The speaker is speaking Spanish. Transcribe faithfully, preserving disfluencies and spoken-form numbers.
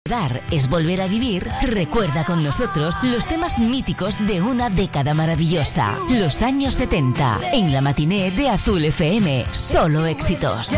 Dar es volver a vivir. Recuerda con nosotros los temas míticos de una década maravillosa, los años setenta, en la matiné de Azul F M. Solo éxitos.